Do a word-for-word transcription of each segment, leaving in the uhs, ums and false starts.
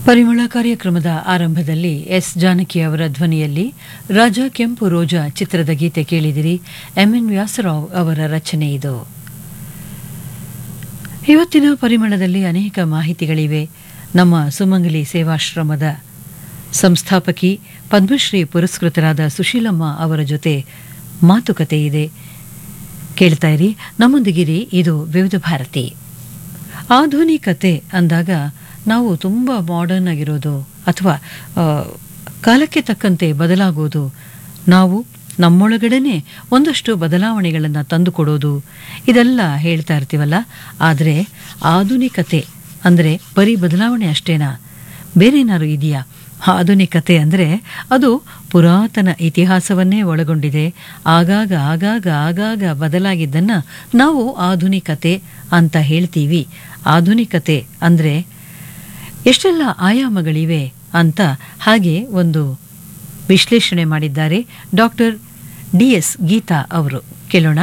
ಪರಿಮಳ ಕಾರ್ಯಕ್ರಮದ ಆರಂಭದಲ್ಲಿ ಎಸ್ ಜಾನಕಿ ಅವರ ಧ್ವನಿಯಲ್ಲಿ ರಾಜ ಕೆಂಪು ರೋಜಾ ಚಿತ್ರದ ಗೀತೆ ಕೇಳಿದಿರಿ. ಎಂಎನ್ ವ್ಯಾಸರಾವ್ ಅವರ ರಚನೆ ಇದು. ಇವತ್ತಿನ ಪರಿಮಳದಲ್ಲಿ ಅನೇಕ ಮಾಹಿತಿಗಳಿವೆ. ನಮ್ಮ ಸುಮಂಗಲಿ ಸೇವಾಶ್ರಮದ ಸಂಸ್ಥಾಪಕಿ ಪದ್ಮಶ್ರೀ ಪುರಸ್ಕೃತರಾದ ಸುಶೀಲಮ್ಮ ಅವರ ಜೊತೆ ಮಾತುಕತೆ ಇದೆ. ಕೇಳ್ತಾ ಇರಿ, ನಮ್ಮೊಂದಿಗಿರಿ. ಇದು ವಿವಿಧ ಭಾರತಿ. ಆಧುನಿಕತೆ ಅಂದಾಗ ನಾವು ತುಂಬ ಮಾಡರ್ನ್ ಆಗಿರೋದು ಅಥವಾ ಕಾಲಕ್ಕೆ ತಕ್ಕಂತೆ ಬದಲಾಗೋದು, ನಾವು ನಮ್ಮೊಳಗಡೆನೆ ಒಂದಷ್ಟು ಬದಲಾವಣೆಗಳನ್ನು ತಂದುಕೊಡೋದು, ಇದೆಲ್ಲ ಹೇಳ್ತಾ ಇರ್ತೀವಲ್ಲ. ಆದರೆ ಆಧುನಿಕತೆ ಅಂದರೆ ಬರೀ ಬದಲಾವಣೆ ಅಷ್ಟೇನಾ? ಬೇರೇನಾದ್ರು ಇದೆಯಾ? ಆಧುನಿಕತೆ ಅಂದರೆ ಅದು ಪುರಾತನ ಇತಿಹಾಸವನ್ನೇ ಒಳಗೊಂಡಿದೆ. ಆಗಾಗ ಆಗಾಗ ಆಗಾಗ ಬದಲಾಗಿದ್ದನ್ನು ನಾವು ಆಧುನಿಕತೆ ಅಂತ ಹೇಳ್ತೀವಿ. ಆಧುನಿಕತೆ ಅಂದರೆ ಎಷ್ಟೆಲ್ಲ ಆಯಾಮಗಳಿವೆ ಅಂತ ಹಾಗೆ ಒಂದು ವಿಶ್ಲೇಷಣೆ ಮಾಡಿದ್ದಾರೆ ಡಾಕ್ಟರ್ ಡಿ ಎಸ್ ಗೀತಾ ಅವರು. ಕೇಳೋಣ.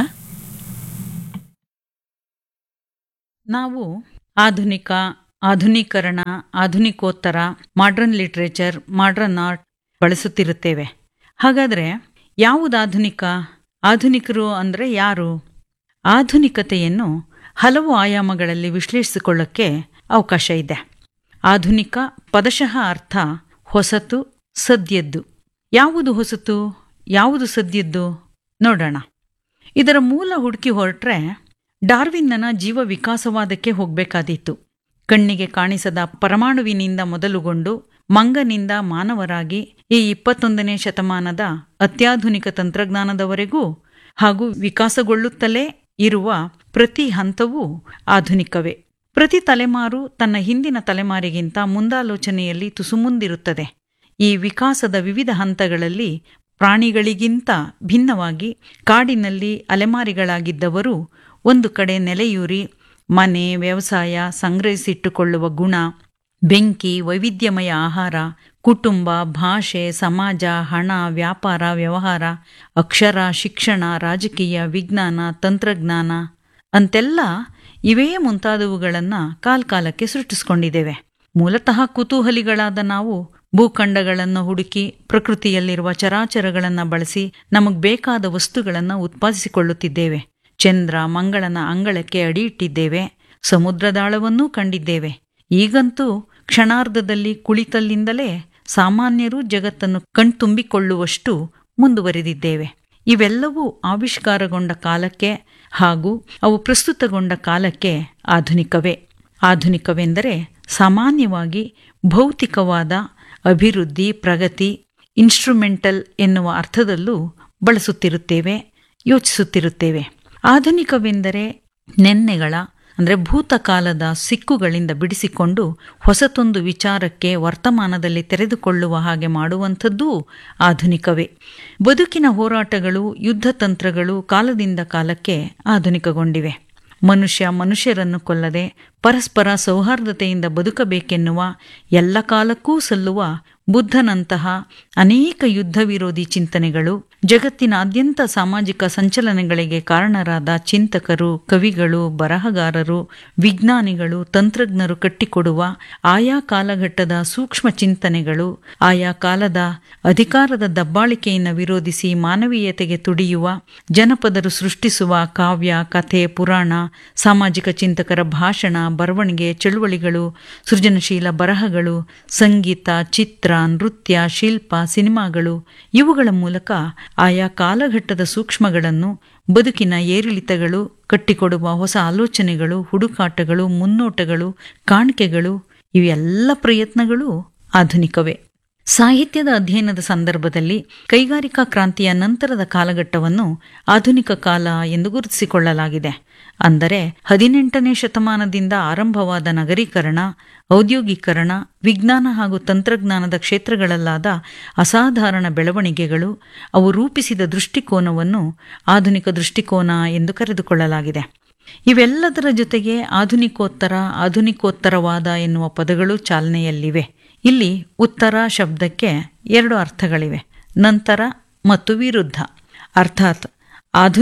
ನಾವು ಆಧುನಿಕ, ಆಧುನೀಕರಣ, ಆಧುನಿಕೋತ್ತರ, ಮಾಡ್ರನ್ ಲಿಟ್ರೇಚರ್, ಮಾಡ್ರನ್ ಆರ್ಟ್ ಬಳಸುತ್ತಿರುತ್ತೇವೆ. ಹಾಗಾದರೆ ಯಾವುದು ಆಧುನಿಕ? ಆಧುನಿಕರು ಅಂದರೆ ಯಾರು? ಆಧುನಿಕತೆಯನ್ನು ಹಲವು ಆಯಾಮಗಳಲ್ಲಿ ವಿಶ್ಲೇಷಿಸಿಕೊಳ್ಳಕ್ಕೆ ಅವಕಾಶ ಇದೆ. ಆಧುನಿಕ ಪದಶಃ ಅರ್ಥ ಹೊಸತು, ಸದ್ಯದ್ದು. ಯಾವುದು ಹೊಸತು, ಯಾವುದು ಸದ್ಯದ್ದು ನೋಡೋಣ. ಇದರ ಮೂಲ ಹುಡುಕಿ ಹೊರಟ್ರೆ ಡಾರ್ವಿನ್ನನ ಜೀವ ವಿಕಾಸವಾದಕ್ಕೆ ಹೋಗಬೇಕಾದೀತು. ಕಣ್ಣಿಗೆ ಕಾಣಿಸದ ಪರಮಾಣುವಿನಿಂದ ಮೊದಲುಗೊಂಡು ಮಂಗನಿಂದ ಮಾನವರಾಗಿ ಈ ಇಪ್ಪತ್ತೊಂದನೇ ಶತಮಾನದ ಅತ್ಯಾಧುನಿಕ ತಂತ್ರಜ್ಞಾನದವರೆಗೂ ಹಾಗೂ ವಿಕಾಸಗೊಳ್ಳುತ್ತಲೇ ಇರುವ ಪ್ರತಿ ಹಂತವೂ ಆಧುನಿಕವೇ. ಪ್ರತಿ ತಲೆಮಾರು ತನ್ನ ಹಿಂದಿನ ತಲೆಮಾರಿಗಿಂತ ಮುಂದಾಲೋಚನೆಯಲ್ಲಿ ತುಸುಮುಂದಿರುತ್ತದೆ. ಈ ವಿಕಾಸದ ವಿವಿಧ ಹಂತಗಳಲ್ಲಿ ಪ್ರಾಣಿಗಳಿಗಿಂತ ಭಿನ್ನವಾಗಿ ಕಾಡಿನಲ್ಲಿ ಅಲೆಮಾರಿಗಳಾಗಿದ್ದವರು ಒಂದು ಕಡೆ ನೆಲೆಯೂರಿ ಮನೆ, ವ್ಯವಸಾಯ, ಸಂಗ್ರಹಿಸಿಟ್ಟುಕೊಳ್ಳುವ ಗುಣ, ಬೆಂಕಿ, ವೈವಿಧ್ಯಮಯ ಆಹಾರ, ಕುಟುಂಬ, ಭಾಷೆ, ಸಮಾಜ, ಹಣ, ವ್ಯಾಪಾರ, ವ್ಯವಹಾರ, ಅಕ್ಷರ, ಶಿಕ್ಷಣ, ರಾಜಕೀಯ, ವಿಜ್ಞಾನ, ತಂತ್ರಜ್ಞಾನ ಅಂತೆಲ್ಲ ಇವೇ ಮುಂತಾದವುಗಳನ್ನು ಕಾಲ್ಕಾಲಕ್ಕೆ ಸೃಷ್ಟಿಸಿಕೊಂಡಿದ್ದೇವೆ. ಮೂಲತಃ ಕುತೂಹಲಿಗಳಾದ ನಾವು ಭೂಖಂಡಗಳನ್ನು ಹುಡುಕಿ ಪ್ರಕೃತಿಯಲ್ಲಿರುವ ಚರಾಚರಗಳನ್ನು ಬಳಸಿ ನಮಗೆ ಬೇಕಾದ ವಸ್ತುಗಳನ್ನು ಉತ್ಪಾದಿಸಿಕೊಳ್ಳುತ್ತಿದ್ದೇವೆ. ಚಂದ್ರ ಮಂಗಳನ ಅಂಗಳಕ್ಕೆ ಅಡಿಯಿಟ್ಟಿದ್ದೇವೆ. ಸಮುದ್ರದಾಳವನ್ನೂ ಕಂಡಿದ್ದೇವೆ. ಈಗಂತೂ ಕ್ಷಣಾರ್ಧದಲ್ಲಿ ಕುಳಿತಲ್ಲಿಂದಲೇ ಸಾಮಾನ್ಯರು ಜಗತ್ತನ್ನು ಕಣ್ತುಂಬಿಕೊಳ್ಳುವಷ್ಟು ಮುಂದುವರೆದಿದ್ದೇವೆ. ಇವೆಲ್ಲವೂ ಆವಿಷ್ಕಾರಗೊಂಡ ಕಾಲಕ್ಕೆ ಹಾಗೂ ಅವು ಪ್ರಸ್ತುತಗೊಂಡ ಕಾಲಕ್ಕೆ ಆಧುನಿಕವೇ. ಆಧುನಿಕವೆಂದರೆ ಸಾಮಾನ್ಯವಾಗಿ ಭೌತಿಕವಾದ ಅಭಿವೃದ್ಧಿ, ಪ್ರಗತಿ, ಇನ್ಸ್ಟ್ರುಮೆಂಟಲ್ ಎನ್ನುವ ಅರ್ಥದಲ್ಲೂ ಬಳಸುತ್ತಿರುತ್ತೇವೆ, ಯೋಚಿಸುತ್ತಿರುತ್ತೇವೆ. ಆಧುನಿಕವೆಂದರೆ ನೆನ್ನೆಗಳ ಅಂದರೆ ಭೂತಕಾಲದ ಸಿಕ್ಕುಗಳಿಂದ ಬಿಡಿಸಿಕೊಂಡು ಹೊಸತೊಂದು ವಿಚಾರಕ್ಕೆ ವರ್ತಮಾನದಲ್ಲಿ ತೆರೆದುಕೊಳ್ಳುವ ಹಾಗೆ ಮಾಡುವಂಥದ್ದೂ ಆಧುನಿಕವೇ. ಬದುಕಿನ ಹೋರಾಟಗಳು, ಯುದ್ಧ ತಂತ್ರಗಳು ಕಾಲದಿಂದ ಕಾಲಕ್ಕೆ ಆಧುನಿಕಗೊಂಡಿವೆ. ಮನುಷ್ಯ ಮನುಷ್ಯರನ್ನು ಕೊಲ್ಲದೆ ಪರಸ್ಪರ ಸೌಹಾರ್ದತೆಯಿಂದ ಬದುಕಬೇಕೆನ್ನುವ ಎಲ್ಲ ಕಾಲಕ್ಕೂ ಸಲ್ಲುವ ಬುದ್ಧನಂತಹ ಅನೇಕ ಯುದ್ಧ ವಿರೋಧಿ ಚಿಂತನೆಗಳು, ಜಗತ್ತಿನಾದ್ಯಂತ ಸಾಮಾಜಿಕ ಸಂಚಲನಗಳಿಗೆ ಕಾರಣರಾದ ಚಿಂತಕರು, ಕವಿಗಳು, ಬರಹಗಾರರು, ವಿಜ್ಞಾನಿಗಳು, ತಂತ್ರಜ್ಞರು ಕಟ್ಟಿಕೊಡುವ ಆಯಾ ಕಾಲಘಟ್ಟದ ಸೂಕ್ಷ್ಮ ಚಿಂತನೆಗಳು, ಆಯಾ ಕಾಲದ ಅಧಿಕಾರದ ದಬ್ಬಾಳಿಕೆಯನ್ನು ವಿರೋಧಿಸಿ ಮಾನವೀಯತೆಗೆ ತುಡಿಯುವ ಜನಪದರು ಸೃಷ್ಟಿಸುವ ಕಾವ್ಯ, ಕಥೆ, ಪುರಾಣ, ಸಾಮಾಜಿಕ ಚಿಂತಕರ ಭಾಷಣ, ಬರವಣಿಗೆ, ಚಳುವಳಿಗಳು, ಸೃಜನಶೀಲ ಬರಹಗಳು, ಸಂಗೀತ, ಚಿತ್ರ, ನೃತ್ಯ, ಶಿಲ್ಪ, ಸಿನಿಮಾಗಳು ಇವುಗಳ ಮೂಲಕ ಆಯಾ ಕಾಲಘಟ್ಟದ ಸೂಕ್ಷ್ಮಗಳನ್ನು, ಬದುಕಿನ ಏರಿಳಿತಗಳು, ಕಟ್ಟಿಕೊಡುವ ಹೊಸ ಆಲೋಚನೆಗಳು, ಹುಡುಕಾಟಗಳು, ಮುನ್ನೋಟಗಳು, ಕಾಣಿಕೆಗಳು ಇವೆಲ್ಲ ಪ್ರಯತ್ನಗಳು ಆಧುನಿಕವೇ. ಸಾಹಿತ್ಯದ ಅಧ್ಯಯನದ ಸಂದರ್ಭದಲ್ಲಿ ಕೈಗಾರಿಕಾ ಕ್ರಾಂತಿಯ ನಂತರದ ಕಾಲಘಟ್ಟವನ್ನು ಆಧುನಿಕ ಕಾಲ ಎಂದು ಗುರುತಿಸಿಕೊಳ್ಳಲಾಗಿದೆ. ಅಂದರೆ ಹದಿನೆಂಟನೇ ಶತಮಾನದಿಂದ ಆರಂಭವಾದ ನಗರೀಕರಣ, ಔದ್ಯೋಗೀಕರಣ, ವಿಜ್ಞಾನ ಹಾಗೂ ತಂತ್ರಜ್ಞಾನದ ಕ್ಷೇತ್ರಗಳಲ್ಲಾದ ಅಸಾಧಾರಣ ಬೆಳವಣಿಗೆಗಳು, ಅವು ರೂಪಿಸಿದ ದೃಷ್ಟಿಕೋನವನ್ನು ಆಧುನಿಕ ದೃಷ್ಟಿಕೋನ ಎಂದು ಕರೆದುಕೊಳ್ಳಲಾಗಿದೆ. ಇವೆಲ್ಲದರ ಜೊತೆಗೆ ಆಧುನಿಕೋತ್ತರ, ಆಧುನಿಕೋತ್ತರವಾದ ಎನ್ನುವ ಪದಗಳು ಚಾಲನೆಯಲ್ಲಿವೆ. ಇಲ್ಲಿ ಉತ್ತರ ಶಬ್ದಕ್ಕೆ ಎರಡು ಅರ್ಥಗಳಿವೆ, ನಂತರ ಮತ್ತು ವಿರುದ್ಧ. ಅರ್ಥಾತ್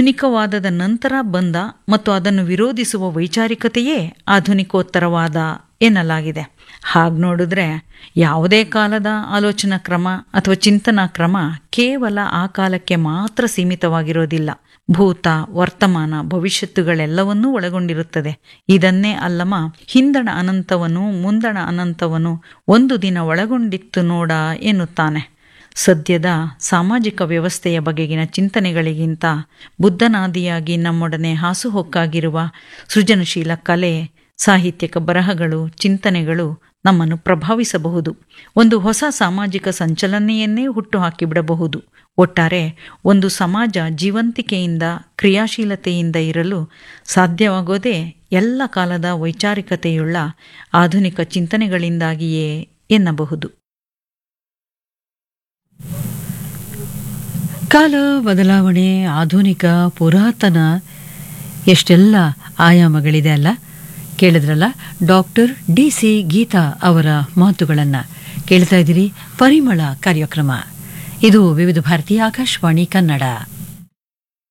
ಆಧುನಿಕವಾದದ ನಂತರ ಬಂದ ಮತ್ತು ಅದನ್ನು ವಿರೋಧಿಸುವ ವೈಚಾರಿಕತೆಯೇ ಆಧುನಿಕೋತ್ತರವಾದ ಎನ್ನಲಾಗಿದೆ. ಹಾಗೆ ನೋಡಿದ್ರೆ ಯಾವುದೇ ಕಾಲದ ಆಲೋಚನಾ ಕ್ರಮ ಅಥವಾ ಚಿಂತನಾ ಕ್ರಮ ಕೇವಲ ಆ ಕಾಲಕ್ಕೆ ಮಾತ್ರ ಸೀಮಿತವಾಗಿರೋದಿಲ್ಲ. ಭೂತ, ವರ್ತಮಾನ, ಭವಿಷ್ಯತ್ತುಗಳೆಲ್ಲವನ್ನೂ ಒಳಗೊಂಡಿರುತ್ತದೆ. ಇದನ್ನೇ ಅಲ್ಲಮ ಹಿಂದಣ ಅನಂತವನು ಮುಂದಣ ಅನಂತವನು ಒಂದು ದಿನ ಒಳಗೊಂಡಿತ್ತು ನೋಡ ಎನ್ನುತ್ತಾನೆ. ಸದ್ಯದ ಸಾಮಾಜಿಕ ವ್ಯವಸ್ಥೆಯ ಬಗೆಗಿನ ಚಿಂತನೆಗಳಿಗಿಂತ ಬುದ್ಧನಾದಿಯಾಗಿ ನಮ್ಮೊಡನೆ ಹಾಸುಹೊಕ್ಕಾಗಿರುವ ಸೃಜನಶೀಲ ಕಲೆ, ಸಾಹಿತ್ಯಕ ಬರಹಗಳು, ಚಿಂತನೆಗಳು ನಮ್ಮನ್ನು ಪ್ರಭಾವಿಸಬಹುದು. ಒಂದು ಹೊಸ ಸಾಮಾಜಿಕ ಸಂಚಲನೆಯನ್ನೇ ಹುಟ್ಟು ಹಾಕಿಬಿಡಬಹುದು. ಒಟ್ಟಾರೆ ಒಂದು ಸಮಾಜ ಜೀವಂತಿಕೆಯಿಂದ, ಕ್ರಿಯಾಶೀಲತೆಯಿಂದ ಇರಲು ಸಾಧ್ಯವಾಗೋದೇ ಎಲ್ಲ ಕಾಲದ ವೈಚಾರಿಕತೆಯುಳ್ಳ ಆಧುನಿಕ ಚಿಂತನೆಗಳಿಂದಾಗಿಯೇ ಎನ್ನಬಹುದು. ಕಾಲ ಬದಲಾವಣೆ, ಆಧುನಿಕ, ಪುರಾತನ, ಎಷ್ಟೆಲ್ಲ ಆಯಾಮಗಳಿದೆ ಅಲ್ಲ. ಕೇಳಿದ್ರಲ್ಲ ಡಾಕ್ಟರ್ ಡಿ ಸಿ ಗೀತಾ ಅವರ ಮಾತುಗಳನ್ನು. ಕೇಳ್ತಾ ಇದ್ದೀರಿ ಪರಿಮಳ ಕಾರ್ಯಕ್ರಮ. ಇದು ವಿವಿಧ ಭಾರತಿ ಆಕಾಶವಾಣಿ ಕನ್ನಡ.